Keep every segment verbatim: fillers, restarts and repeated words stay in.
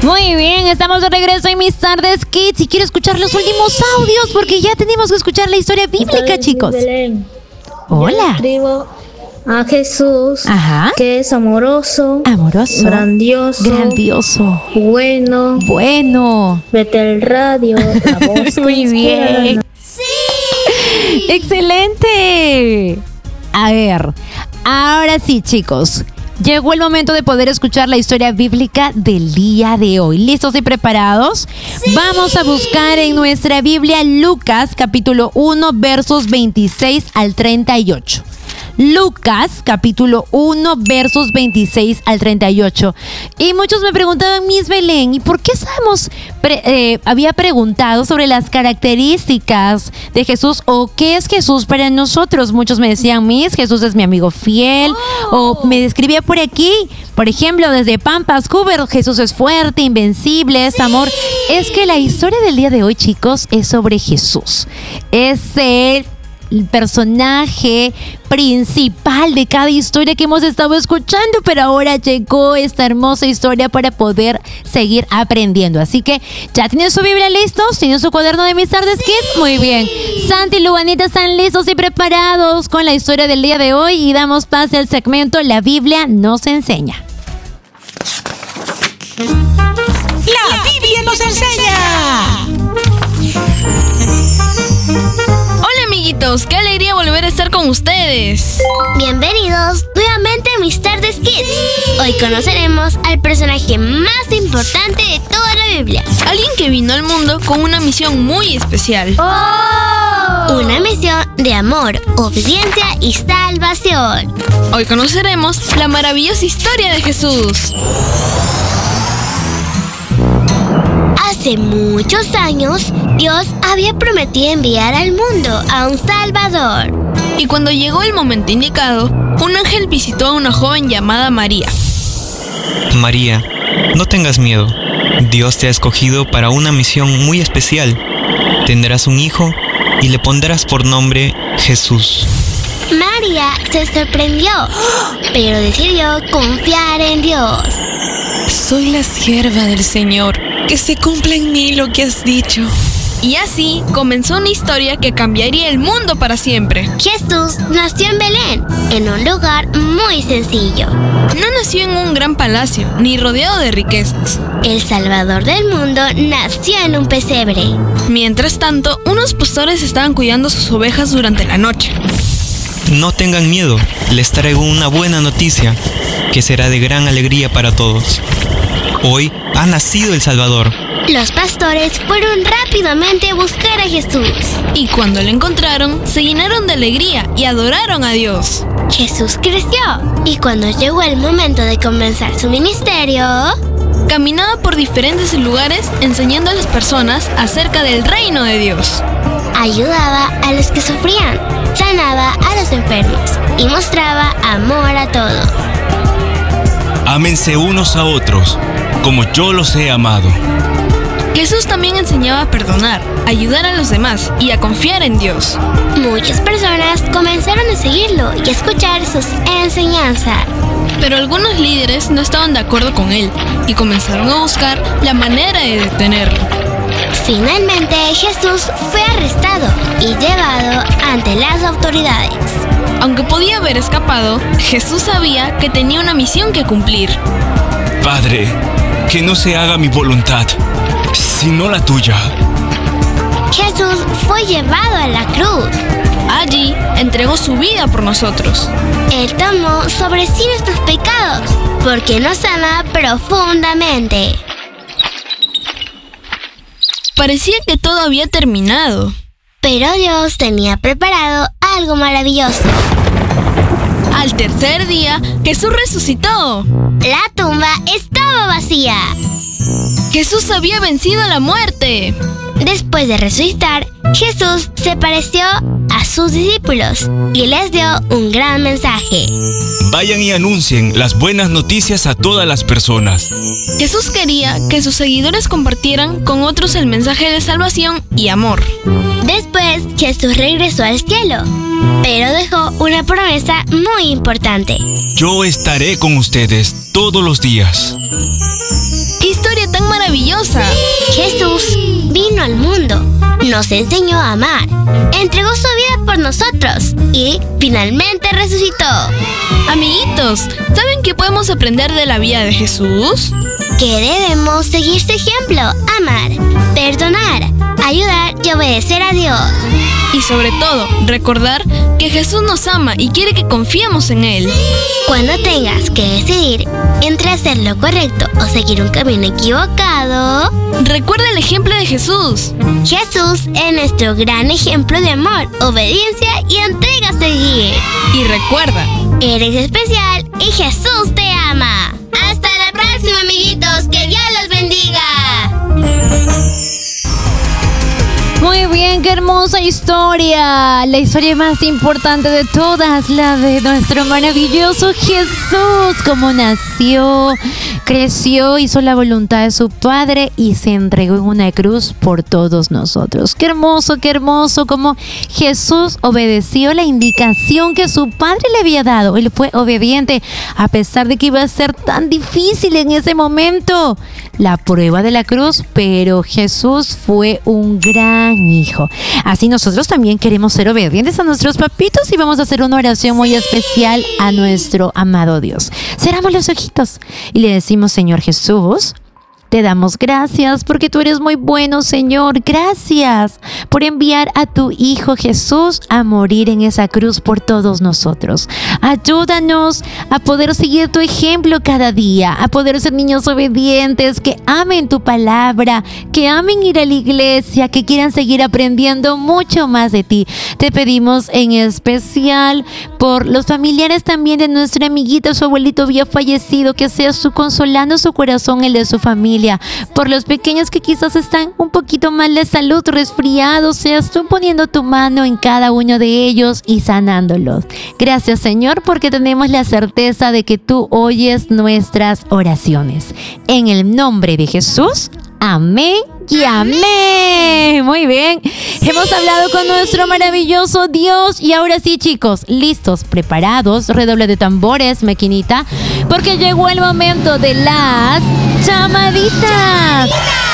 Muy bien, estamos de regreso en Mis Tardes Kids y quiero escuchar los últimos audios porque ya tenemos que escuchar la historia bíblica, chicos. Hola. Yo escribo a Jesús, Ajá. que es amoroso, Amoroso. grandioso, Grandioso. bueno, Bueno. vete al radio, la voz que Muy inspira bien. la- ¡Sí! ¡Excelente! A ver, ahora sí, chicos. Llegó el momento de poder escuchar la historia bíblica del día de hoy. ¿Listos y preparados? ¡Sí! Vamos a buscar en nuestra Biblia Lucas capítulo uno versos veintiséis al treinta y ocho. Lucas capítulo uno versos veintiséis al treinta y ocho. Y muchos me preguntaban, Miss Belén, ¿y por qué sabemos? Pre- eh, había preguntado sobre las características de Jesús o qué es Jesús para nosotros. Muchos me decían, Miss, Jesús es mi amigo fiel. Oh. O me describía por aquí, por ejemplo, desde Pampas, Hoover, Jesús es fuerte, invencible, es ¡sí! Amor. Es que la historia del día de hoy, chicos, es sobre Jesús. Es el el personaje principal de cada historia que hemos estado escuchando, pero ahora llegó esta hermosa historia para poder seguir aprendiendo. Así que, ¿ya tienen su Biblia listos? ¿Tienen su cuaderno de Mis Tardes Kids? Muy bien. Santi y Luanita están listos y preparados con la historia del día de hoy y damos pase al segmento La Biblia nos enseña. La Biblia nos enseña. Hola amiguitos, qué alegría volver a estar con ustedes. Bienvenidos nuevamente a Mis Tardes Kids. Hoy conoceremos al personaje más importante de toda la Biblia. Alguien que vino al mundo con una misión muy especial. ¡Oh! Una misión de amor, obediencia y salvación. Hoy conoceremos la maravillosa historia de Jesús. Hace muchos años, Dios había prometido enviar al mundo a un Salvador. Y cuando llegó el momento indicado, un ángel visitó a una joven llamada María. María, no tengas miedo. Dios te ha escogido para una misión muy especial. Tendrás un hijo y le pondrás por nombre Jesús. María se sorprendió, pero decidió confiar en Dios. Soy la sierva del Señor. Que se cumpla en mí lo que has dicho. Y así comenzó una historia que cambiaría el mundo para siempre. Jesús nació en Belén, en un lugar muy sencillo. No nació en un gran palacio, ni rodeado de riquezas. El Salvador del mundo nació en un pesebre. Mientras tanto, unos pastores estaban cuidando sus ovejas durante la noche. No tengan miedo, les traigo una buena noticia, que será de gran alegría para todos. Hoy ha nacido el Salvador. Los pastores fueron rápidamente a buscar a Jesús. Y cuando lo encontraron, se llenaron de alegría y adoraron a Dios. Jesús creció y cuando llegó el momento de comenzar su ministerio, caminaba por diferentes lugares enseñando a las personas acerca del reino de Dios. Ayudaba a los que sufrían, sanaba a los enfermos y mostraba amor a todos. Ámense unos a otros, como yo los he amado. Jesús también enseñaba a perdonar, a ayudar a los demás y a confiar en Dios. Muchas personas comenzaron a seguirlo y a escuchar sus enseñanzas. Pero algunos líderes no estaban de acuerdo con él y comenzaron a buscar la manera de detenerlo. Finalmente, Jesús fue arrestado y llevado ante las autoridades. Aunque podía haber escapado, Jesús sabía que tenía una misión que cumplir. Padre, que no se haga mi voluntad, sino la tuya. Jesús fue llevado a la cruz. Allí entregó su vida por nosotros. Él tomó sobre sí nuestros pecados, porque nos ama profundamente. Parecía que todo había terminado. Pero Dios tenía preparado algo maravilloso. Al tercer día, Jesús resucitó. La tumba estaba vacía. Jesús había vencido a la muerte. Después de resucitar, Jesús se pareció a sus discípulos y les dio un gran mensaje. Vayan y anuncien las buenas noticias a todas las personas. Jesús quería que sus seguidores compartieran con otros el mensaje de salvación y amor. Después, Jesús regresó al cielo, pero dejó una promesa muy importante. Yo estaré con ustedes todos los días. ¡Qué historia tan maravillosa! Jesús vino al mundo, nos enseñó a amar, entregó su vida por nosotros y finalmente resucitó. Amiguitos, ¿saben qué podemos aprender de la vida de Jesús? Que debemos seguir su ejemplo, amar, perdonar, ayudar y obedecer a Dios. Y sobre todo, recordar que Jesús nos ama y quiere que confiemos en Él. Cuando tengas que decidir entre hacer lo correcto o seguir un camino equivocado, recuerda el ejemplo de Jesús. Jesús es nuestro gran ejemplo de amor, obediencia y entrega a seguir. Y recuerda, eres especial y Jesús te ama. Hasta la próxima, amiguitos. Que Dios los bendiga. Muy bien, qué hermosa historia. La historia más importante de todas, la de nuestro maravilloso Jesús. Cómo nació, creció, hizo la voluntad de su Padre y se entregó en una cruz por todos nosotros. Qué hermoso, qué hermoso. Cómo Jesús obedeció la indicación que su Padre le había dado. Él fue obediente a pesar de que iba a ser tan difícil en ese momento la prueba de la cruz, pero Jesús fue un gran hijo. Así nosotros también queremos ser obedientes a nuestros papitos y vamos a hacer una oración muy especial a nuestro amado Dios. Cerramos los ojitos y le decimos: Señor Jesús, te damos gracias porque tú eres muy bueno, Señor. Gracias por enviar a tu Hijo Jesús a morir en esa cruz por todos nosotros. Ayúdanos a poder seguir tu ejemplo cada día, a poder ser niños obedientes, que amen tu palabra, que amen ir a la iglesia, que quieran seguir aprendiendo mucho más de ti. Te pedimos en especial por los familiares también de nuestra amiguita, su abuelito había fallecido, que seas tú consolando su corazón, el de su familia. Por los pequeños que quizás están un poquito mal de salud, resfriados, seas tú poniendo tu mano en cada uno de ellos y sanándolos. Gracias, Señor, porque tenemos la certeza de que tú oyes nuestras oraciones. En el nombre de Jesús, amén y amén. Muy bien, hemos hablado con nuestro maravilloso Dios y ahora sí, chicos, listos, preparados, redoble de tambores, maquinita, porque llegó el momento de las llamaditas.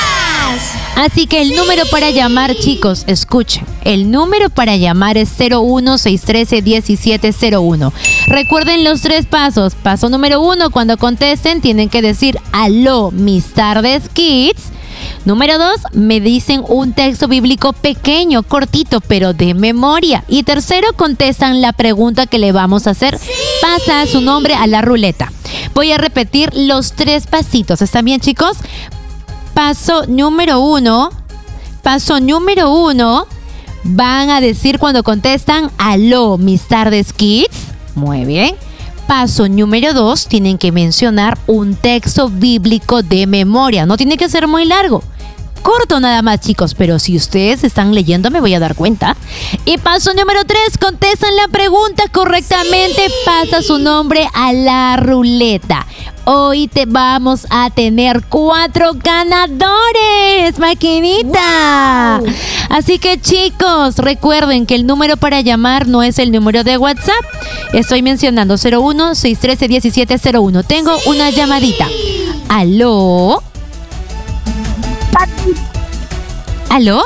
Así que el ¡Sí! número para llamar, chicos, escuchen. El número para llamar es cero uno seis uno tres uno siete cero uno. Recuerden los tres pasos. Paso número uno, cuando contesten tienen que decir aló, mis tardes, kids. Número dos, me dicen un texto bíblico pequeño, cortito, pero de memoria. Y tercero, contestan la pregunta que le vamos a hacer. ¡Sí! Pasa su nombre a la ruleta. Voy a repetir los tres pasitos. ¿Están bien, chicos? Paso número uno. Paso número uno. Van a decir cuando contestan aló, mis tardes, kids. Muy bien. Paso número dos, tienen que mencionar un texto bíblico de memoria. No tiene que ser muy largo. Corto nada más, chicos, pero si ustedes están leyendo me voy a dar cuenta. Y paso número tres, contestan la pregunta correctamente. ¡Sí! Pasa su nombre a la ruleta. Hoy te vamos a tener cuatro ganadores, maquinita. ¡Wow! Así que, chicos, recuerden que el número para llamar no es el número de WhatsApp. Estoy mencionando cero uno seis uno tres uno siete cero uno. Tengo ¡sí! Una llamadita. ¿Aló? ¿Aló?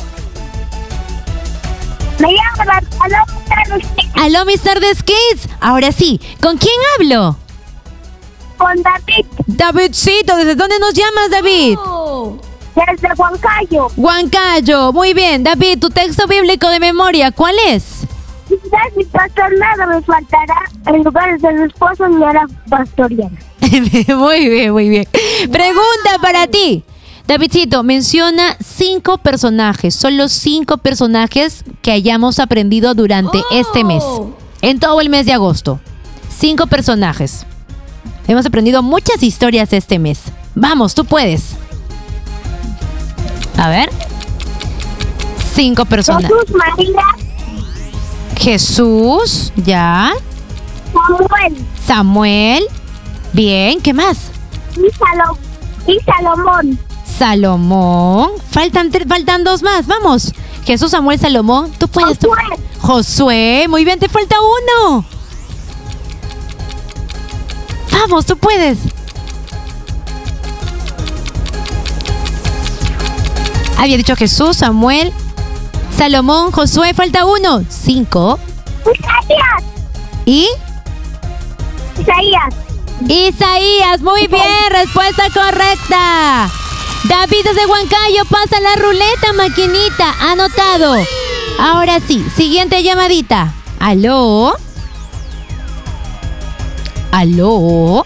Me llamo Aló, Mister Kids. Aló, Mister Kids. Ahora sí, ¿con quién hablo? Con David. Davidcito, ¿desde dónde nos llamas, David? Oh. Desde Huancayo. Huancayo, muy bien. David, tu texto bíblico de memoria, ¿cuál es? Quizás si pastor nada me faltará, en lugar de su esposo me hará pastorear. Muy bien, muy bien. Pregunta para ti. Davidcito, menciona cinco personajes, solo cinco personajes que hayamos aprendido durante oh. este mes, en todo el mes de agosto. Cinco personajes. Hemos aprendido muchas historias este mes. Vamos, tú puedes. A ver. Cinco personajes. Jesús, María. Jesús, ya. Samuel. Samuel. Bien, ¿qué más? Y, Salom y Salomón. Salomón. Faltan, faltan dos más, vamos. Jesús, Samuel, Salomón. Tú puedes. Josué. Tú. Josué, muy bien, te falta uno. Vamos, tú puedes. Había dicho Jesús, Samuel, Salomón, Josué. Falta uno. Cinco. Isaías. ¿Y? Isaías. Isaías. Muy bien. Respuesta correcta. David desde Huancayo pasa la ruleta, maquinita. Anotado. Ahora sí. Siguiente llamadita. ¿Aló? ¿Aló?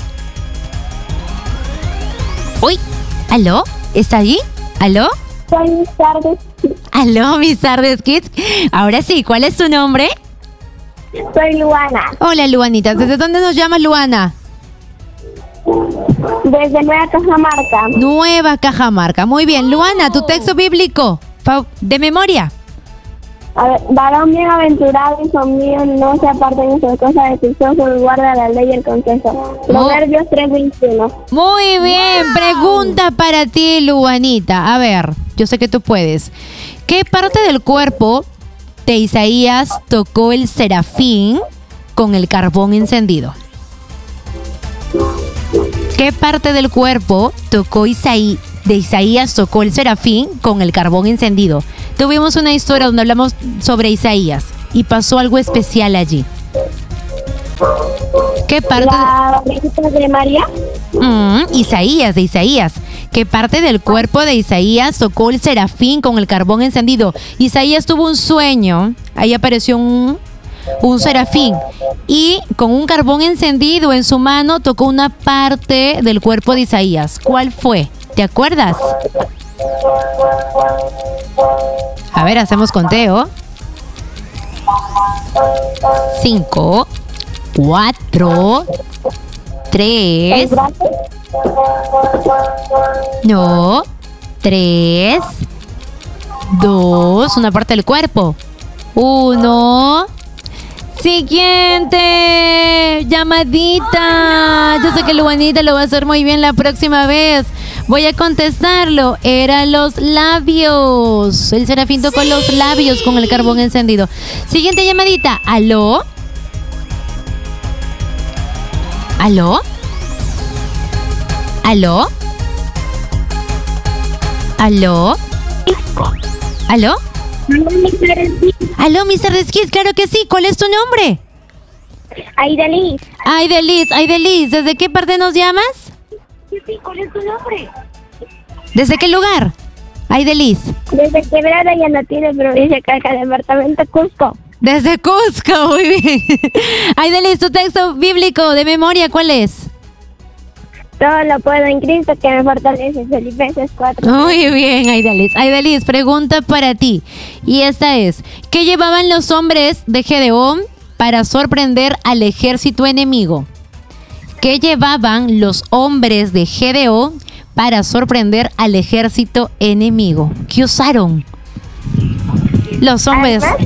Uy. ¿Aló? ¿Está ahí? ¿Aló? Soy Miss Tardes. ¿Aló, Miss Tardes Kids? Ahora sí, ¿cuál es tu nombre? Soy Luana. Hola, Luanita. ¿Desde dónde nos llamas, Luana? Desde Nueva Cajamarca. Nueva Cajamarca. Muy bien. Luana, tu texto bíblico. Fa- De memoria. A ver, varón bienaventurado, hijo mío, no se aparten de sus cosas de tus ojos, guarda la ley y el consejo. Proverbios tres veintiuno. Muy bien. Pregunta para ti, Luanita. A ver, yo sé que tú puedes. ¿Qué parte del cuerpo de Isaías tocó el serafín con el carbón encendido? ¿Qué parte del cuerpo tocó Isaí, de Isaías tocó el serafín con el carbón encendido? Tuvimos una historia donde hablamos sobre Isaías y pasó algo especial allí. ¿Qué parte? La Virgen de María. Mm, Isaías, de Isaías. ¿Qué parte del cuerpo de Isaías tocó el serafín con el carbón encendido? Isaías tuvo un sueño, ahí apareció un, un serafín y con un carbón encendido en su mano tocó una parte del cuerpo de Isaías. ¿Cuál fue? ¿Te acuerdas? A ver, hacemos conteo. Cinco, cuatro, tres. No, tres, dos, una parte del cuerpo. Uno. Siguiente llamadita. Yo sé que Luanita lo va a hacer muy bien la próxima vez. Voy a contestarlo. Era los labios. El serafín tocó los labios con el carbón encendido. Siguiente llamadita. ¿Aló? ¿Aló? ¿Aló? ¿Aló? ¿Aló? ¿Aló, mister Resquís? Claro que sí. ¿Cuál es tu nombre? Aidelis. Aidelis, Aidelis. ¿Desde qué parte nos llamas? Sí, ¿cuál es tu nombre? ¿Desde qué lugar? Aidelis. Desde Quebrada y Anatina, provincia Calca, departamento Cusco. Desde Cusco, muy bien. Aidelis, tu texto bíblico de memoria, ¿cuál es? Todo lo puedo en Cristo que me fortalece. Filipenses cuatro. Muy bien, Aidelis. Aidelis, pregunta para ti. Y esta es, ¿qué llevaban los hombres de Gedeón para sorprender al ejército enemigo? ¿Qué llevaban los hombres de Gedeón para sorprender al ejército enemigo? ¿Qué usaron? Los hombres... ¿Armas?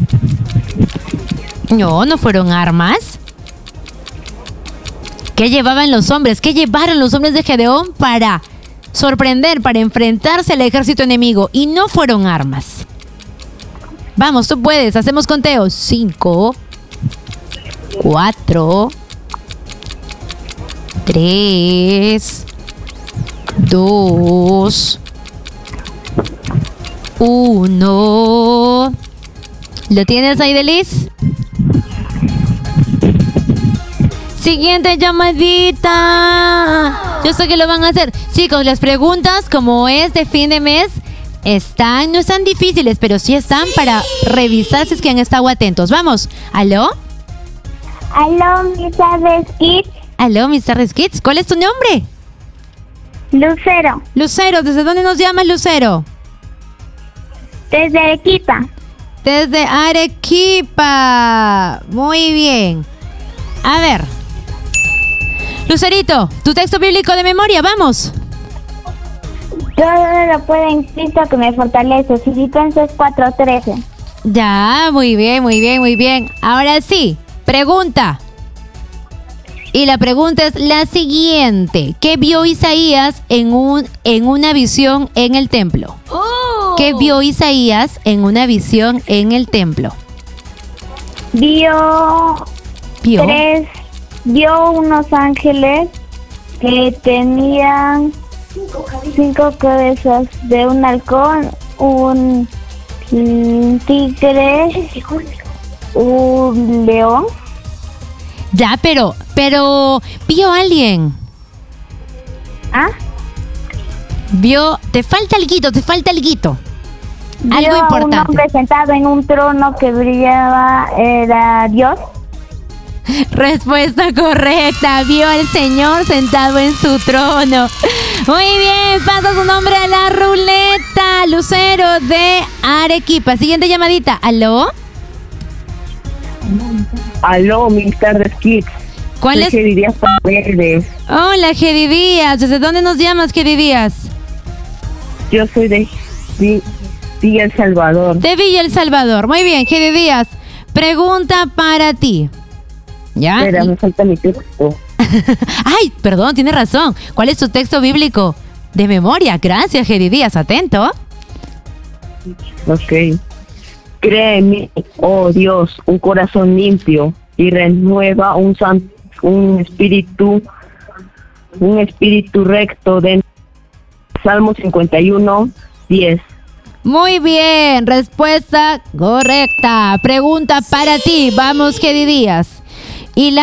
No, no fueron armas. ¿Qué llevaban los hombres? ¿Qué llevaron los hombres de Gedeón para sorprender, para enfrentarse al ejército enemigo? Y no fueron armas. Vamos, tú puedes. Hacemos conteo. Cinco, cuatro, tres, dos, uno. ¿Lo tienes, Aidelis? Siguiente llamadita. Yo sé que lo van a hacer. Chicos, las preguntas, como es de fin de mes, están, no están difíciles, pero sí están para revisar si es que han estado atentos. Vamos. ¿Aló? Aló, mister Resquís. ¿Aló, mister Kids? ¿Cuál es tu nombre? Lucero. Lucero, ¿desde dónde nos llamas, Lucero? Desde Arequipa. Desde Arequipa. Muy bien. A ver. Lucerito, tu texto bíblico de memoria, vamos. Todo lo puedo en Cristo que me fortalece. Filipenses cuatro trece. Ya, muy bien, muy bien, muy bien. Ahora sí, pregunta. Y la pregunta es la siguiente. ¿Qué vio Isaías en, un, en una visión en el templo? Oh. ¿Qué vio Isaías en una visión en el templo? Vio ¿Vio? tres, vio unos ángeles que tenían cinco cabezas de un halcón, un mm, tigre, un león. Ya, pero, pero, ¿vio a alguien? ¿Ah? Vio, te falta alguito, te falta alguito. Algo Vio a un importante. hombre sentado en un trono que brillaba, era Dios. Respuesta correcta. Vio al señor sentado en su trono. Muy bien, pasa su nombre a la ruleta. Lucero de Arequipa. Siguiente llamadita. ¿Aló? Aló, mis tardes, kids. ¿Cuál es? Gedi Díaz Paredes. Hola, Gedi Díaz. ¿Desde dónde nos llamas, Gedi Díaz? Yo soy de Vi- Villa El Salvador. De Villa El Salvador. Muy bien, Gedi Díaz. Pregunta para ti. ¿Ya? Espera, me falta mi texto. Ay, perdón, tiene razón. ¿Cuál es tu texto bíblico? De memoria. Gracias, Gedi Díaz. Atento. Ok. Crea en mí, oh Dios, un corazón limpio y renueva un san, un espíritu, un espíritu recto de Salmo cincuenta y uno, diez. Muy bien, respuesta correcta. Pregunta para ti. Vamos, Gedi Díaz. Y la